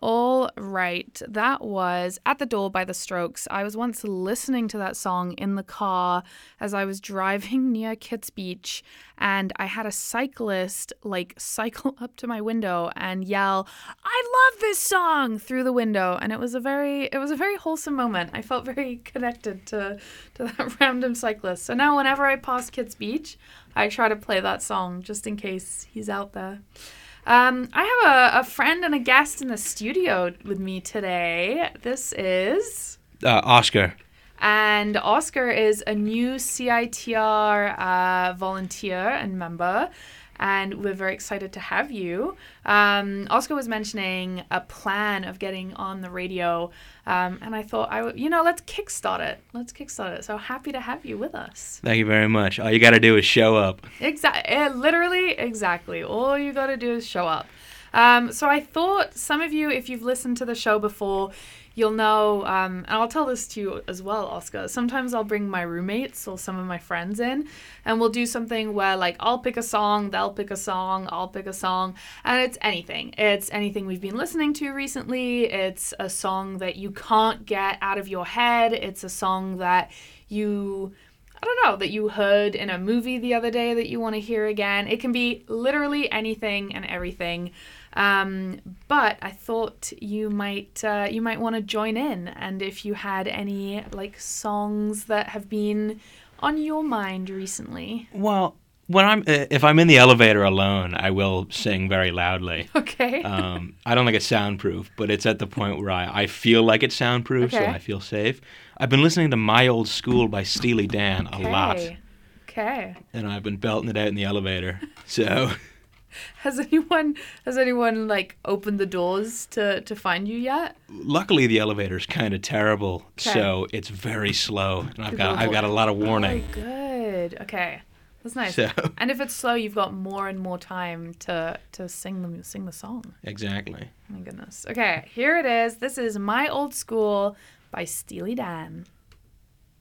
All right. That was At the Door by The Strokes. I was once listening to that song in the car as I was driving near Kits Beach, and I had a cyclist cycle up to my window and yell, "I love this song!" through the window. And it was a very wholesome moment. I felt very connected to that random cyclist. So now whenever I pass Kits Beach, I try to play that song just in case he's out there. I have a friend and a guest in the studio with me today. This is... Oscar. And Oscar is a new CITR volunteer and member, and we're very excited to have you. Oscar was mentioning a plan of getting on the radio, and I thought, let's kickstart it. So happy to have you with us. Thank you very much. All you got to do is show up. Exactly. All you got to do is show up. So I thought some of you, if you've listened to the show before, you'll know, and I'll tell this to you as well, Oscar. Sometimes I'll bring my roommates or some of my friends in, and we'll do something where, I'll pick a song, they'll pick a song, I'll pick a song, and it's anything. It's anything we've been listening to recently. It's a song that you can't get out of your head. It's a song that that you heard in a movie the other day that you want to hear again. It can be literally anything and everything. But I thought you might want to join in, and if you had any songs that have been on your mind recently. Well, if I'm in the elevator alone, I will sing very loudly. Okay. I don't think it's soundproof, but it's at the point where I feel like it's soundproof, so I feel safe. I've been listening to My Old School by Steely Dan a lot. Okay. And I've been belting it out in the elevator. So Has anyone opened the doors to find you yet? Luckily, the elevator's kind of terrible, so it's very slow, and I've got a lot of warning. Oh, good. Okay, that's nice. So, and if it's slow, you've got more and more time to sing the song. Exactly. Oh my goodness. Okay, here it is. This is My Old School by Steely Dan.